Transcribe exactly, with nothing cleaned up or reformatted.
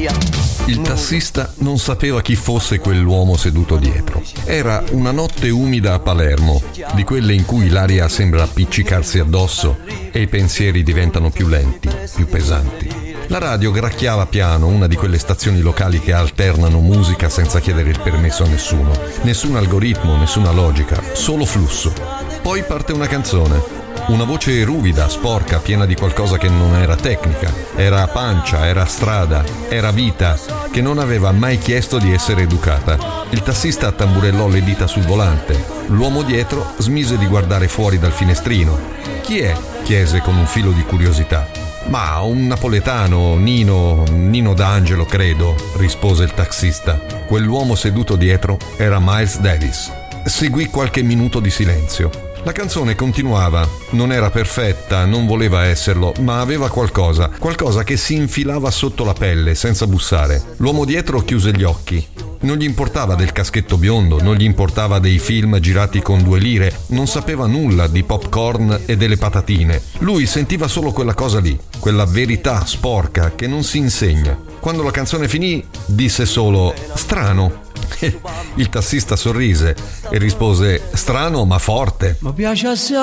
Il tassista non sapeva chi fosse quell'uomo seduto dietro. Era una notte umida a Palermo, di quelle in cui l'aria sembra appiccicarsi addosso e i pensieri diventano più lenti, più pesanti. La radio gracchiava piano, una di quelle stazioni locali che alternano musica senza chiedere il permesso a nessuno. Nessun algoritmo, nessuna logica, solo flusso. Poi parte una canzone. Una voce ruvida, sporca, piena di qualcosa che non era tecnica. Era pancia, era strada, era vita, che non aveva mai chiesto di essere educata. Il tassista tamburellò le dita sul volante. L'uomo dietro smise di guardare fuori dal finestrino. «Chi è?» chiese con un filo di curiosità. «Ma un napoletano, Nino, Nino D'Angelo, credo», rispose il taxista. Quell'uomo seduto dietro era Miles Davis. Seguì qualche minuto di silenzio. La canzone continuava, non era perfetta, non voleva esserlo, ma aveva qualcosa, qualcosa che si infilava sotto la pelle senza bussare. L'uomo dietro chiuse gli occhi. Non gli importava del caschetto biondo, non gli importava dei film girati con due lire, non sapeva nulla di popcorn e delle patatine. Lui sentiva solo quella cosa lì, quella verità sporca che non si insegna. Quando la canzone finì, disse solo «strano». Il tassista sorrise e rispose «strano ma forte». Mi piace assai